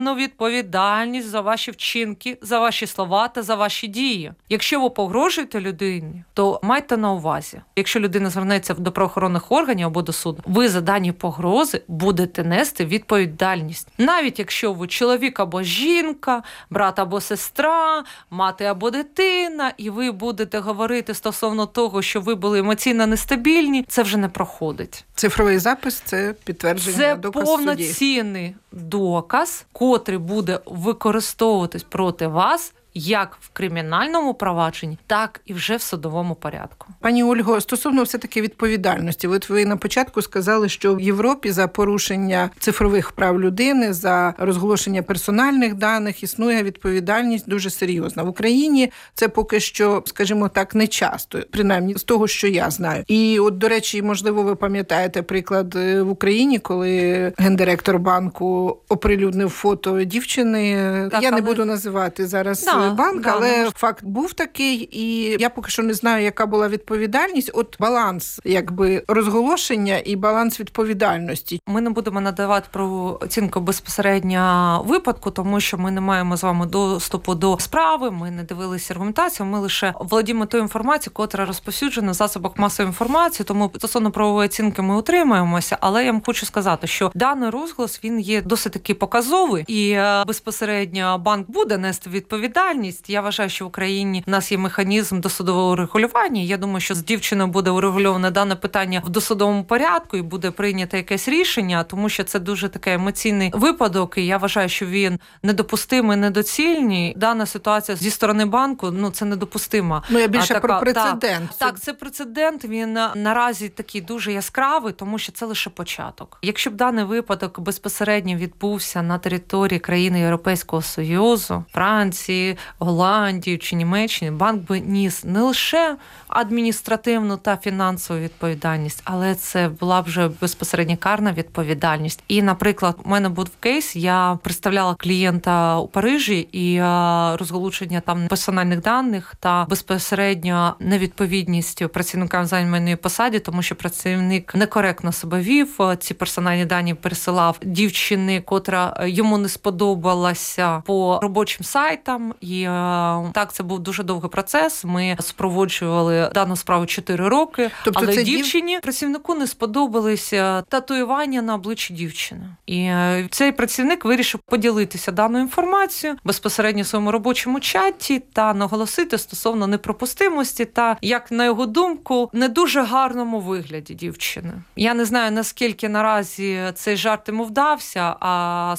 відповідальність за ваші вчинки, за ваші слова та за ваші дії. Якщо ви погрожуєте людині, то майте на увазі, якщо людина звернеться до правоохоронних органів або до суду, ви за дані погрози будете нести відповідальність. Навіть якщо ви чоловік або жінка, брат або сестра, мати або дитина, і ви будете говорити стосовно того, що ви були емоційно нестабільні, це вже не проходить. Цифровий запис – це підтвердження, доказ в суді. Це повноцінний доказ, котрий буде використовуватись проти вас як в кримінальному провадженні, так і вже в судовому порядку. Пані Ольго, стосовно все-таки відповідальності. От ви на початку сказали, що в Європі за порушення цифрових прав людини, за розголошення персональних даних існує відповідальність дуже серйозна. В Україні це поки що, скажімо так, не часто, принаймні з того, що я знаю. І от, до речі, можливо, ви пам'ятаєте приклад в Україні, коли гендиректор банку оприлюднив фото дівчини. Так, я не буду називати зараз банк, але факт був такий, і я поки що не знаю, яка була відповідальність. От баланс, якби, розголошення і баланс відповідальності. Ми не будемо надавати про оцінку безпосередньо випадку, тому що ми не маємо з вами доступу до справи, ми не дивилися аргументацію, ми лише володіємо тою інформацією, котра розповсюджена в засобах масової інформації, тому стосовно правової оцінки ми утримуємося, але я вам хочу сказати, що даний розголос, він є досить таки показовий, і безпосередньо банк буде нести відповідальність. Я вважаю, що в Україні в нас є механізм досудового регулювання. Я думаю, що з дівчиною буде урегульоване дане питання в досудовому порядку і буде прийнято якесь рішення, тому що це дуже такий емоційний випадок, і я вважаю, що він недопустимий, недоцільний. Дана ситуація зі сторони банку, це недопустимо. Я більше про прецедент. Так, це прецедент, він наразі такий дуже яскравий, тому що це лише початок. Якщо б даний випадок безпосередньо відбувся на території країни Європейського Союзу, Франції, Голландії чи Німеччини, банк би ніс не лише адміністративну та фінансову відповідальність, але це була б вже безпосередньо карна відповідальність. І, наприклад, у мене був кейс, я представляла клієнта у Парижі, і розголошення там персональних даних та безпосередньо невідповідність працівникам займаної посаді, тому що працівник некоректно себе вів, ці персональні дані пересилав дівчини, котра йому не сподобалася по робочим сайтам. І так, це був дуже довгий процес. Ми супроводжували дану справу 4 роки, тобто але дівчині, працівнику не сподобалися татуювання на обличчі дівчини. І цей працівник вирішив поділитися даною інформацією безпосередньо в своєму робочому чаті та наголосити стосовно неприпустимості та, як на його думку, не дуже гарному вигляді дівчини. Я не знаю, наскільки наразі цей жарт йому вдався, а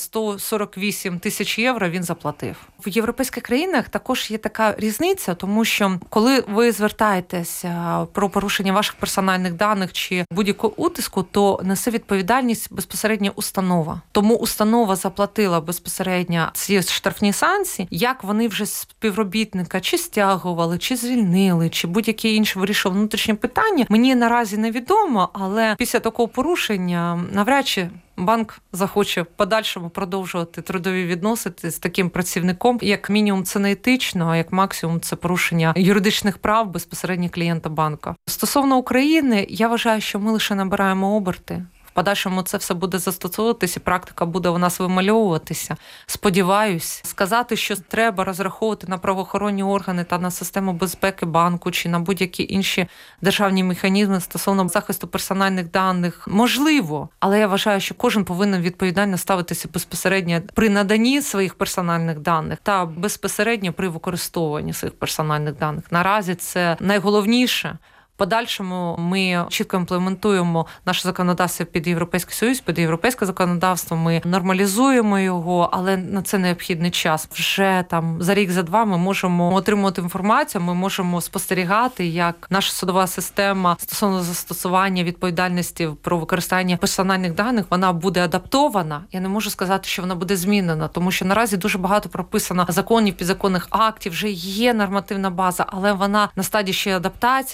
148 тисяч євро він заплатив. В європейських країнах також є така різниця, тому що коли ви звертаєтеся про порушення ваших персональних даних чи будь-яку утиску, то несе відповідальність безпосередньо установа. Тому установа заплатила безпосередньо ці штрафні санкції, як вони вже співробітника чи стягували, чи звільнили, чи будь-які інші вирішили внутрішні питання. Мені наразі невідомо, але після такого порушення навряд чи банк захоче в подальшому продовжувати трудові відносини з таким працівником. Як мінімум, це не етично, а як максимум це порушення юридичних прав безпосередньо клієнта банка. Стосовно України, я вважаю, що ми лише набираємо оберти. В подальшому це все буде застосовуватися, практика буде у нас вимальовуватися. Сподіваюсь, сказати, що треба розраховувати на правоохоронні органи та на систему безпеки банку чи на будь-які інші державні механізми стосовно захисту персональних даних, можливо. Але я вважаю, що кожен повинен відповідально ставитися безпосередньо при наданні своїх персональних даних та безпосередньо при використовуванні своїх персональних даних. Наразі це найголовніше. В подальшому ми чітко імплементуємо наше законодавство під Європейський Союз, під європейське законодавство, ми нормалізуємо його, але на це необхідний час. Вже там за рік, за два ми можемо отримувати інформацію, ми можемо спостерігати, як наша судова система стосовно застосування відповідальності про використання персональних даних, вона буде адаптована. Я не можу сказати, що вона буде змінена, тому що наразі дуже багато прописано законів, підзаконних актів, вже є нормативна база, але вона на стадії ще адаптації, вона буде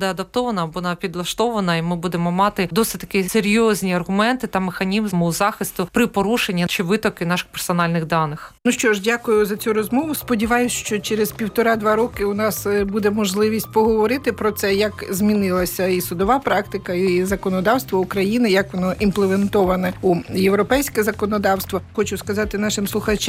буде адаптована, вона підлаштована, і ми будемо мати досить такі серйозні аргументи та механізму захисту при порушенні чи витоки наших персональних даних. Ну що ж, дякую за цю розмову. Сподіваюсь, що через 1,5-2 роки у нас буде можливість поговорити про це, як змінилася і судова практика, і законодавство України, як воно імплементоване у європейське законодавство. Хочу сказати нашим слухачам,